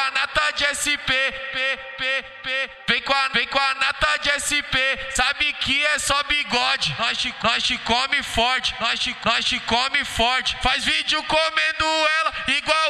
a nata de SP, vem com a nata de SP, sabe que é só bigode. Nós te come forte, nós te come forte. Faz vídeo comendo ela igual